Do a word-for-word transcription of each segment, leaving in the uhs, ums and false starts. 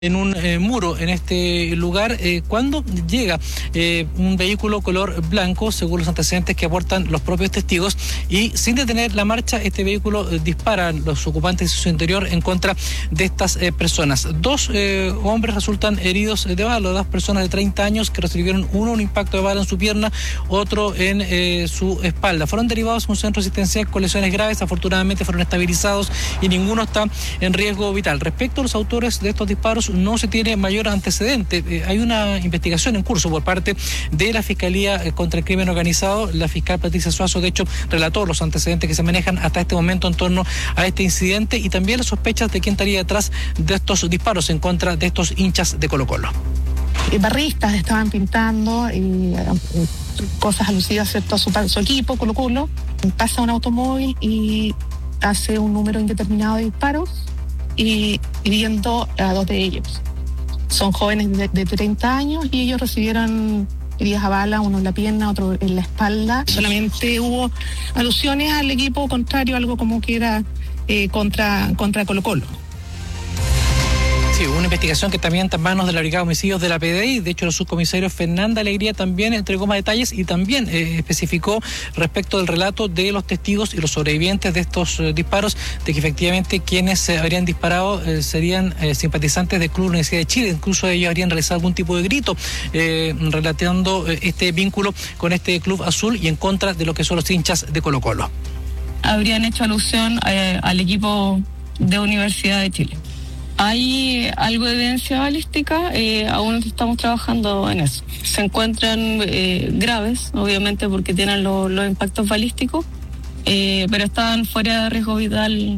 en un eh, muro en este lugar eh, cuando llega eh, un vehículo color blanco, según los antecedentes que aportan los propios testigos, y sin detener la marcha, este vehículo eh, dispara los ocupantes de su interior en contra de estas eh, personas. Dos eh, hombres resultan heridos de bala, dos personas de treinta años que recibieron uno un impacto de bala en su pierna, otro en eh, su espalda. Fueron derivados a un centro asistencial con lesiones graves, afortunadamente fueron estabilizados y ninguno está en riesgo vital. Respecto a los autores de estos disparos, no se tiene mayor antecedente. Eh, hay una investigación en curso por parte de la Fiscalía eh, contra el Crimen Organizado. La fiscal Patricia Suazo, de hecho, relató los antecedentes que se manejan hasta este momento en torno a este incidente y también las sospechas de quién estaría detrás de estos disparos en contra de estos hinchas de Colo-Colo. Barristas estaban pintando y, eh, cosas alusivas, ¿cierto?, a su, su equipo, Colo-Colo. Pasa un automóvil y hace un número indeterminado de disparos y hiriendo a dos de ellos. Son jóvenes de, de treinta años y ellos recibieron heridas a bala, uno en la pierna, otro en la espalda. Solamente hubo alusiones al equipo contrario, algo como que era eh, contra, contra Colo-Colo. Sí, una investigación que también está en manos de la Brigada de Homicidios de la P D I. De hecho, el subcomisario Fernanda Alegría también entregó más detalles y también eh, especificó respecto del relato de los testigos y los sobrevivientes de estos eh, disparos, de que efectivamente quienes eh, habrían disparado eh, serían eh, simpatizantes del Club Universidad de Chile. Incluso ellos habrían realizado algún tipo de grito eh, relatando eh, este vínculo con este Club Azul y en contra de lo que son los hinchas de Colo-Colo. Habrían hecho alusión eh, al equipo de Universidad de Chile. Hay algo de evidencia balística, eh, aún estamos trabajando en eso. Se encuentran eh, graves, obviamente, porque tienen lo, los impactos balísticos, eh, pero están fuera de riesgo vital.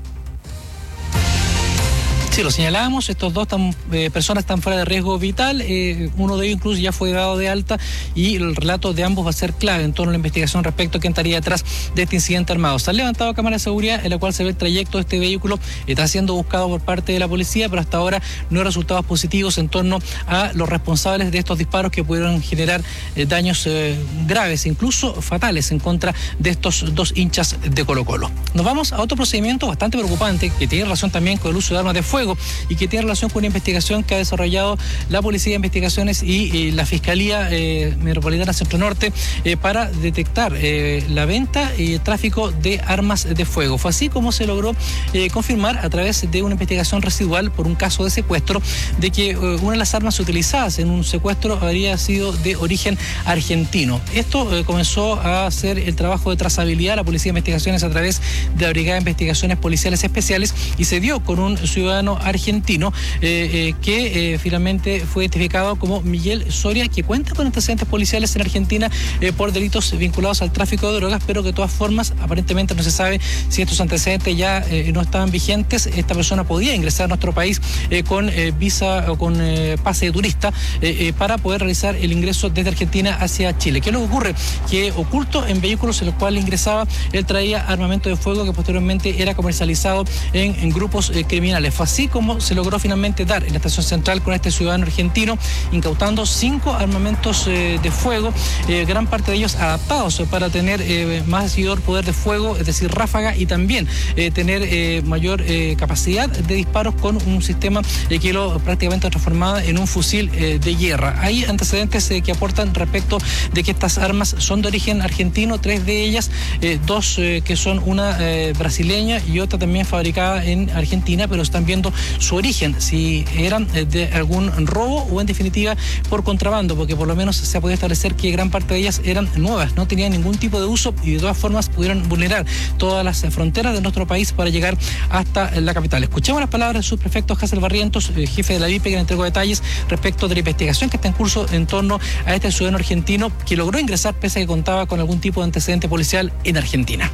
Sí, lo señalábamos, estos dos tan, eh, personas están fuera de riesgo vital, eh, uno de ellos incluso ya fue dado de alta y el relato de ambos va a ser clave en torno a la investigación respecto a quién estaría detrás de este incidente armado. Se han levantado cámaras de seguridad en la cual se ve el trayecto de este vehículo, está siendo buscado por parte de la policía, pero hasta ahora no hay resultados positivos en torno a los responsables de estos disparos que pudieron generar eh, daños eh, graves, incluso fatales, en contra de estos dos hinchas de Colo-Colo. Nos vamos a otro procedimiento bastante preocupante que tiene relación también con el uso de armas de fuego y que tiene relación con una investigación que ha desarrollado la Policía de Investigaciones y eh, la Fiscalía eh, Metropolitana Centro Norte eh, para detectar eh, la venta y el tráfico de armas de fuego. Fue así como se logró eh, confirmar a través de una investigación residual por un caso de secuestro de que eh, una de las armas utilizadas en un secuestro habría sido de origen argentino. Esto eh, comenzó a hacer el trabajo de trazabilidad de la Policía de Investigaciones a través de la Brigada de Investigaciones Policiales Especiales y se dio con un ciudadano argentino eh, eh, que eh, finalmente fue identificado como Miguel Soria, que cuenta con antecedentes policiales en Argentina eh, por delitos vinculados al tráfico de drogas, pero que de todas formas aparentemente no se sabe si estos antecedentes ya eh, no estaban vigentes. Esta persona podía ingresar a nuestro país eh, con eh, visa o con eh, pase de turista eh, eh, para poder realizar el ingreso desde Argentina hacia Chile. ¿Qué es lo que ocurre? Que oculto en vehículos en los cuales ingresaba, él traía armamento de fuego que posteriormente era comercializado en, en grupos eh, criminales. Fue así como se logró finalmente dar en la estación central con este ciudadano argentino, incautando cinco armamentos eh, de fuego, eh, gran parte de ellos adaptados para tener eh, mayor poder de fuego, es decir, ráfaga, y también eh, tener eh, mayor eh, capacidad de disparos con un sistema eh, que lo prácticamente transformado en un fusil eh, de guerra. Hay antecedentes eh, que aportan respecto de que estas armas son de origen argentino, tres de ellas, eh, dos eh, que son una eh, brasileña y otra también fabricada en Argentina, pero están viendo su origen, si eran de algún robo o en definitiva por contrabando, porque por lo menos se ha podido establecer que gran parte de ellas eran nuevas, no tenían ningún tipo de uso y de todas formas pudieron vulnerar todas las fronteras de nuestro país para llegar hasta la capital. Escuchemos las palabras del subprefecto Hazel Barrientos, jefe de la V I P, que le entregó detalles respecto de la investigación que está en curso en torno a este ciudadano argentino que logró ingresar pese a que contaba con algún tipo de antecedente policial en Argentina.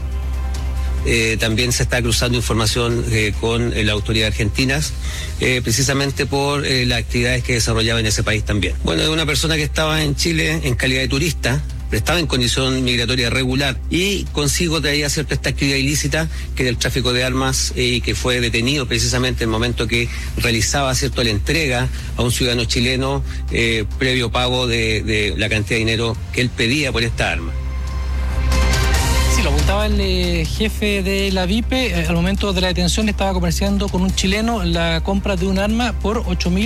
Eh, también se está cruzando información eh, con eh, las autoridades argentinas, eh, precisamente por eh, las actividades que desarrollaba en ese país también. Bueno, es una persona que estaba en Chile en calidad de turista, estaba en condición migratoria regular y consigo traía cierta esta actividad ilícita que era el tráfico de armas y eh, que fue detenido precisamente en el momento que realizaba cierto la entrega a un ciudadano chileno eh, previo pago de, de la cantidad de dinero que él pedía por esta arma. Sí, lo comentaba el eh, jefe de la V I P, eh, al momento de la detención estaba comerciando con un chileno la compra de un arma por ocho mil